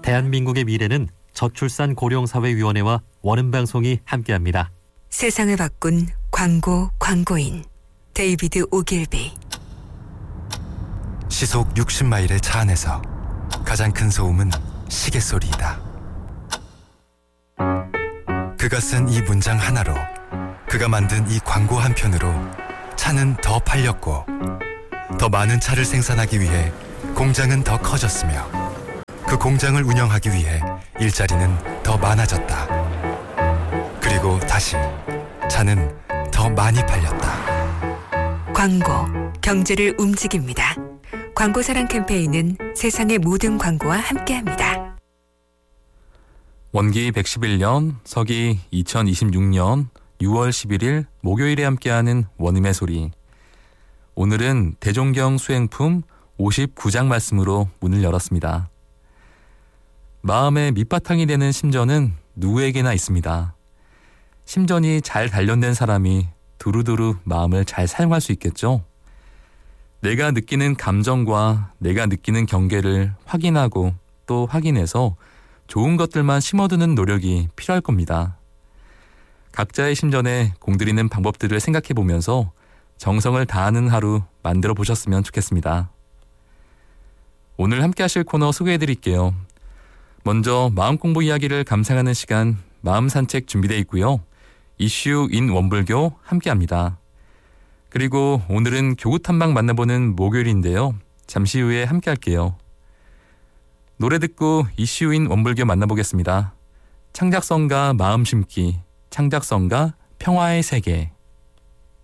대한민국의 미래는 저출산 고령사회위원회와 원음방송이 함께합니다. 세상을 바꾼 광고인 데이비드 오길비. 시속 60마일의 차 안에서 가장 큰 소음은 시계소리이다. 그가 쓴 이 문장 하나로, 그가 만든 이 광고 한 편으로 차는 더 팔렸고, 더 많은 차를 생산하기 위해 공장은 더 커졌으며, 그 공장을 운영하기 위해 일자리는 더 많아졌다. 그리고 다시 차는 더 많이 팔렸다. 광고, 경제를 움직입니다. 광고사랑 캠페인은 세상의 모든 광고와 함께합니다. 원기 111년, 서기 2026년 6월 11일 목요일에 함께하는 원음의 소리. 오늘은 대종경 수행품 59장 말씀으로 문을 열었습니다. 마음의 밑바탕이 되는 심전은 누구에게나 있습니다. 심전이 잘 단련된 사람이 두루두루 마음을 잘 사용할 수 있겠죠. 내가 느끼는 감정과 내가 느끼는 경계를 확인하고 또 확인해서 좋은 것들만 심어두는 노력이 필요할 겁니다. 각자의 심전에 공들이는 방법들을 생각해 보면서 정성을 다하는 하루 만들어 보셨으면 좋겠습니다. 오늘 함께 하실 코너 소개해 드릴게요. 먼저 마음 공부 이야기를 감상하는 시간 마음 산책 준비되어 있고요. 이슈 인 원불교 함께합니다. 그리고 오늘은 교구 탐방 만나보는 목요일인데요. 잠시 후에 함께할게요. 노래 듣고 이슈 인 원불교 만나보겠습니다. 창작성가 마음 심기, 창작성가 평화의 세계.